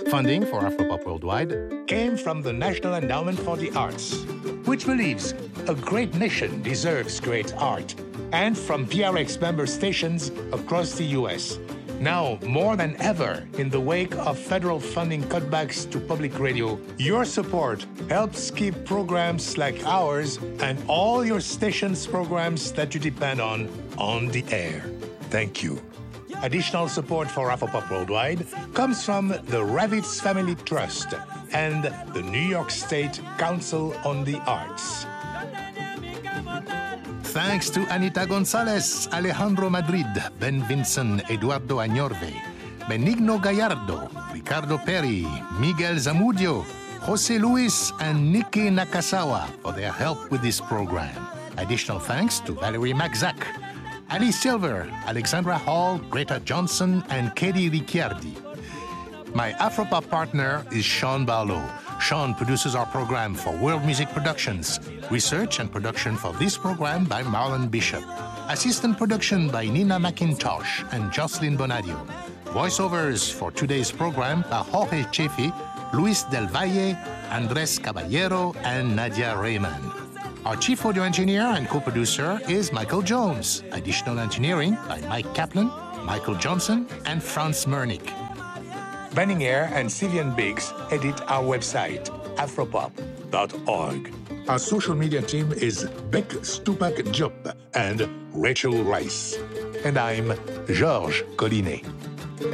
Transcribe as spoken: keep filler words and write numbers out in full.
Funding for Afropop Worldwide came from the National Endowment for the Arts, which believes a great nation deserves great art, and from P R X member stations across the U S. Now, more than ever, in the wake of federal funding cutbacks to public radio, your support helps keep programs like ours and all your stations' programs that you depend on on the air. Thank you. Additional support for Afropop Worldwide comes from the Ravitz Family Trust and the New York State Council on the Arts. Thanks to Anita Gonzalez, Alejandro Madrid, Ben Vinson, Eduardo Añorve, Benigno Gallardo, Ricardo Perry, Miguel Zamudio, Jose Luis, and Nikki Nakasawa for their help with this program. Additional thanks to Valerie Magzak, Ali Silver, Alexandra Hall, Greta Johnson, and Katie Ricciardi. My Afropop partner is Sean Barlow. Sean produces our program for World Music Productions. Research and production for this program by Marlon Bishop. Assistant production by Nina McIntosh and Jocelyn Bonadio. Voiceovers for today's program by Jorge Chefi, Luis Del Valle, Andres Caballero, and Nadia Raymond. Our chief audio engineer and co-producer is Michael Jones. Additional engineering by Mike Kaplan, Michael Johnson, and Franz Mernick. Banning Air and Sylvian Biggs edit our website, afropop dot org. Our social media team is Beck Stupak Diop and Rachel Rice. And I'm Georges Collinet.